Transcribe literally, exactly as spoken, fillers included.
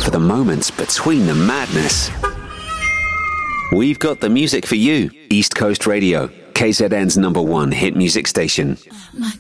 for the moments between the madness. We've got the music for you. East Coast Radio, K Z N's number one hit music station. My